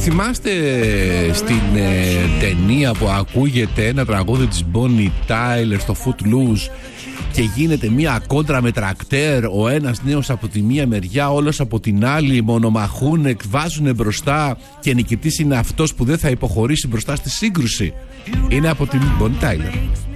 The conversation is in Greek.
Θυμάστε στην ταινία που ακούγεται ένα τραγούδι της Bonnie Tyler στο Footloose και γίνεται μια κόντρα με τρακτέρ, ο ένας νέος από τη μία μεριά, όλος από την άλλη, μονομαχούν, βάζουν μπροστά και νικητής είναι αυτός που δεν θα υποχωρήσει μπροστά στη σύγκρουση. Είναι από την Bonnie Tyler.